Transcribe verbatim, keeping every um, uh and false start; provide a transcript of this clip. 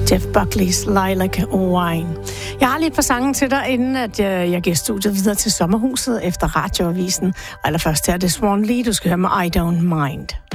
Jeff Buckley's Lilac Wine. Jeg har lige et par sange til dig, inden at jeg, jeg giver studiet videre til sommerhuset efter radioavisen. Og allerførst her er det Swan Lee, du skal høre med I Don't Mind.